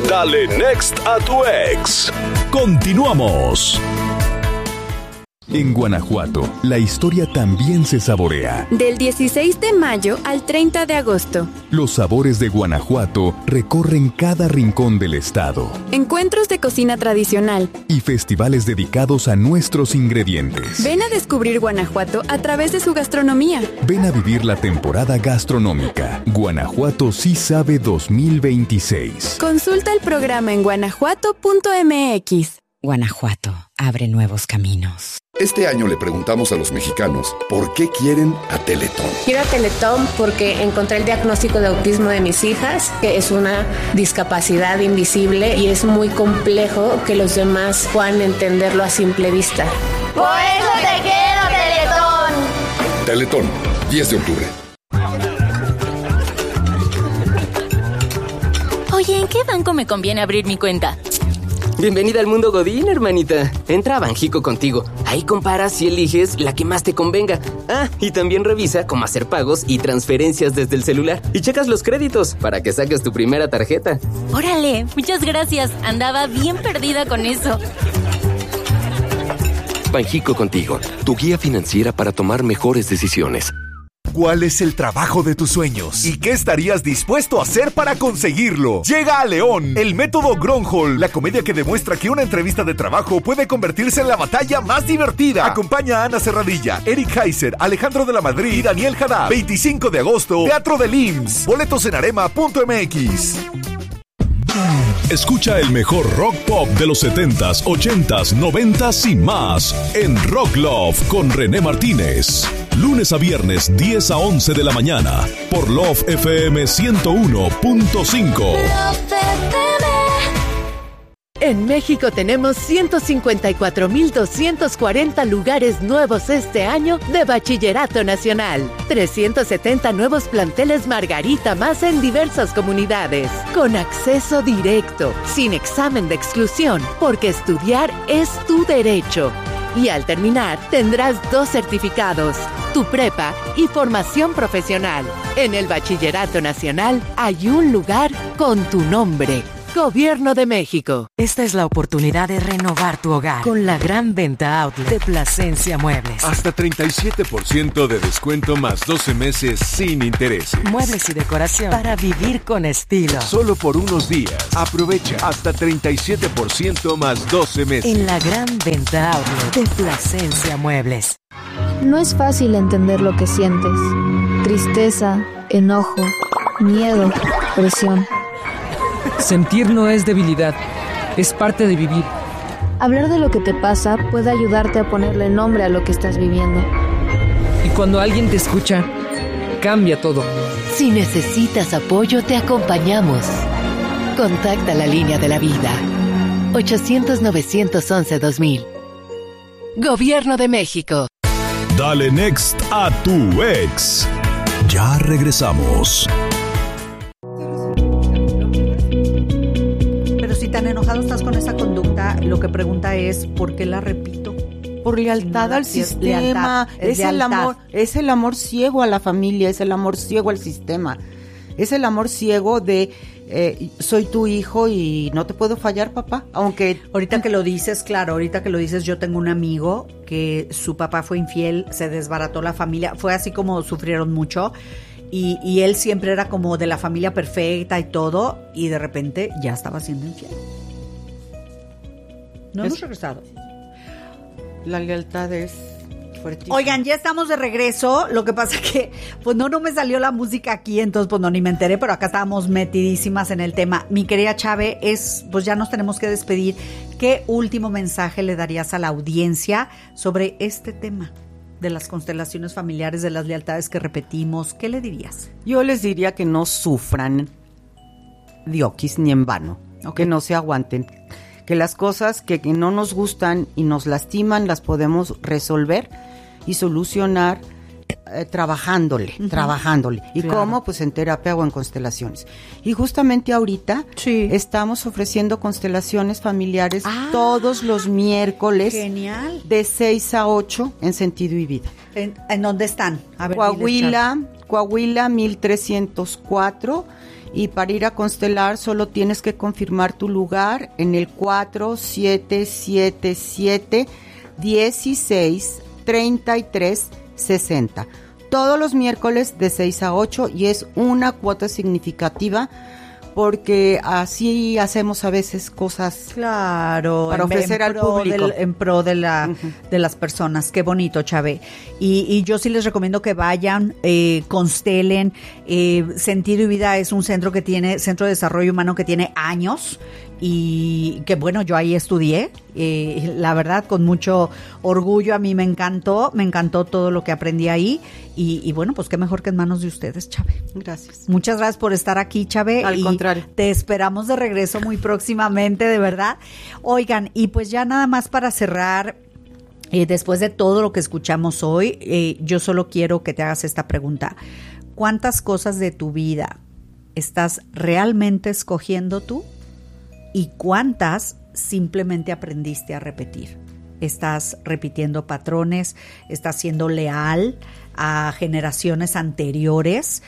Dale Next a tu ex. Continuamos. En Guanajuato, la historia también se saborea. Del 16 de mayo al 30 de agosto. Los sabores de Guanajuato recorren cada rincón del estado. Encuentros de cocina tradicional. Y festivales dedicados a nuestros ingredientes. Ven a descubrir Guanajuato a través de su gastronomía. Ven a vivir la temporada gastronómica. Guanajuato sí sabe 2026. Consulta el programa en guanajuato.mx. Guanajuato abre nuevos caminos. Este año le preguntamos a los mexicanos por qué quieren a Teletón. Quiero a Teletón porque encontré el diagnóstico de autismo de mis hijas, que es una discapacidad invisible y es muy complejo que los demás puedan entenderlo a simple vista. ¡Por eso te quiero, Teletón! Teletón, 10 de octubre. Oye, ¿en qué banco me conviene abrir mi cuenta? Bienvenida al mundo Godín, hermanita. Entra a Banjico contigo. Ahí comparas y eliges la que más te convenga. Ah, y también revisa cómo hacer pagos y transferencias desde el celular. Y checas los créditos para que saques tu primera tarjeta. ¡Órale! Muchas gracias. Andaba bien perdida con eso. Banjico contigo, tu guía financiera para tomar mejores decisiones. ¿Cuál es el trabajo de tus sueños? ¿Y qué estarías dispuesto a hacer para conseguirlo? Llega a León el método Gronholm, la comedia que demuestra que una entrevista de trabajo puede convertirse en la batalla más divertida. Acompaña a Ana Serradilla, Eric Heiser, Alejandro de la Madrid y Daniel Haddad. 25 de agosto, Teatro del IMSS. Boletos en arema.mx. Escucha el mejor rock pop de los 70s, 80s, 90s y más en Rock Love con René Martínez. Lunes a viernes, 10 a 11 de la mañana, por Love FM 101.5. En México tenemos 154,240 lugares nuevos este año de Bachillerato Nacional. 370 nuevos planteles Margarita más en diversas comunidades. Con acceso directo, sin examen de exclusión, porque estudiar es tu derecho. Y al terminar, tendrás 2 certificados, tu prepa y formación profesional. En el Bachillerato Nacional hay un lugar con tu nombre. Gobierno de México. Esta es la oportunidad de renovar tu hogar con la gran venta outlet de Plasencia Muebles. Hasta 37% de descuento más 12 meses sin intereses. Muebles y decoración para vivir con estilo. Solo por unos días. Aprovecha hasta 37% más 12 meses. En la gran venta outlet de Plasencia Muebles. No es fácil entender lo que sientes. Tristeza, enojo, miedo, presión. Sentir no es debilidad, es parte de vivir. Hablar de lo que te pasa puede ayudarte a ponerle nombre a lo que estás viviendo. Y cuando alguien te escucha, cambia todo. Si necesitas apoyo, te acompañamos. Contacta la línea de la vida. 800-911-2000. Gobierno de México. Dale Next a tu ex. Ya regresamos. Si tan enojado estás con esa conducta, lo que pregunta es ¿por qué la repito? Por lealtad al sistema. Es el amor ciego a la familia, es el amor ciego al sistema, es el amor ciego de soy tu hijo y no te puedo fallar, papá. Aunque ahorita que lo dices, yo tengo un amigo que su papá fue infiel, se desbarató la familia, fue así como sufrieron mucho. Y él siempre era como de la familia perfecta y todo, y de repente ya estaba siendo infiel. No hemos regresado. La lealtad es fuertísima. Oigan, ya estamos de regreso. Lo que pasa que, pues no me salió la música aquí, entonces pues no, ni me enteré, pero acá estábamos metidísimas en el tema. Mi querida Chave, pues ya nos tenemos que despedir. ¿Qué último mensaje le darías a la audiencia sobre este tema de las constelaciones familiares, de las lealtades que repetimos? ¿Qué le dirías? Yo les diría que no sufran dioquis ni en vano, que no se aguanten, que las cosas que no nos gustan y nos lastiman las podemos resolver y solucionar trabajándole. ¿Y claro, cómo? Pues en terapia o en constelaciones. Y justamente ahorita estamos ofreciendo constelaciones familiares todos los miércoles. Genial. De 6 a 8 en Sentido y Vida. ¿En dónde están? A ver, Coahuila 1304 Y para ir a constelar solo tienes que confirmar tu lugar en el 4777-163360. Todos los miércoles de 6 a 8 y es una cuota significativa porque así hacemos a veces cosas, claro, para ofrecer al público. En pro de las personas. Qué bonito, Chave. Y yo sí les recomiendo que vayan, constelen. Sentido y Vida es un centro Centro de Desarrollo Humano que tiene años y que bueno, yo ahí estudié, la verdad, con mucho orgullo. A mí me encantó todo lo que aprendí ahí y bueno, pues qué mejor que en manos de ustedes, Chave. Gracias. Muchas gracias por estar aquí, Chave. Al contrario. Te esperamos de regreso muy próximamente, de verdad. Oigan, y pues ya nada más para cerrar, después de todo lo que escuchamos hoy, yo solo quiero que te hagas esta pregunta. ¿Cuántas cosas de tu vida estás realmente escogiendo tú? ¿Y cuántas simplemente aprendiste a repetir? ¿Estás repitiendo patrones? ¿Estás siendo leal a generaciones anteriores?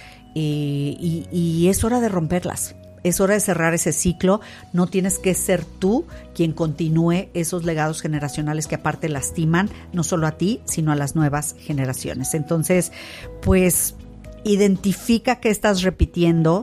Y es hora de romperlas. Es hora de cerrar ese ciclo. No tienes que ser tú quien continúe esos legados generacionales que aparte lastiman no solo a ti, sino a las nuevas generaciones. Entonces, pues, identifica qué estás repitiendo.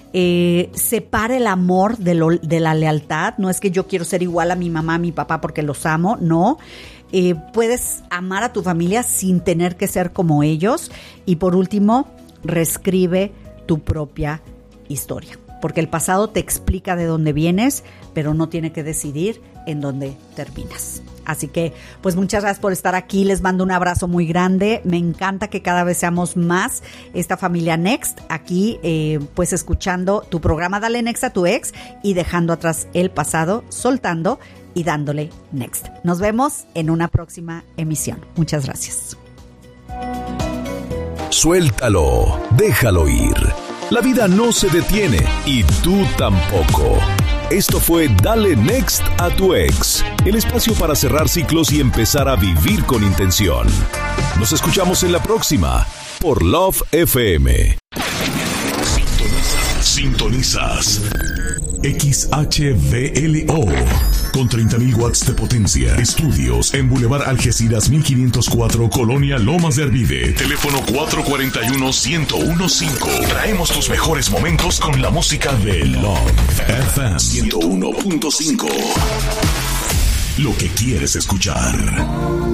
Separa el amor de la lealtad. No es que yo quiero ser igual a mi mamá, a mi papá porque los amo, no. Puedes amar a tu familia sin tener que ser como ellos. Y por último, reescribe tu propia historia, porque el pasado te explica de dónde vienes, pero no tiene que decidir en dónde terminas. Así que, pues muchas gracias por estar aquí. Les mando un abrazo muy grande. Me encanta que cada vez seamos más esta familia Next aquí, pues escuchando tu programa Dale Next a tu ex y dejando atrás el pasado, soltando y dándole Next. Nos vemos en una próxima emisión. Muchas gracias. Suéltalo, déjalo ir. La vida no se detiene y tú tampoco. Esto fue Dale Next a tu ex, el espacio para cerrar ciclos y empezar a vivir con intención. Nos escuchamos en la próxima por Love FM. Sintonizas XHVLO con 30.000 watts de potencia. Estudios en Boulevard Algeciras 1504, Colonia Lomas de Arvide. Teléfono 441-1015. Traemos tus mejores momentos con la música de Love FM 101.5. Lo que quieres escuchar.